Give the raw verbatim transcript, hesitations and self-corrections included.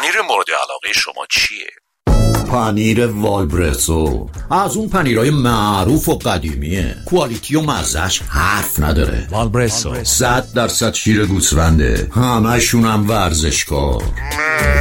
پنیر مورد علاقه شما چیه؟ پنیر والبرسو از اون پنیرهای معروف و قدیمیه، کوالیتی و مزهش حرف نداره. والبرسو صد درصد شیر گوسفنده، همشون هم ورزشکار.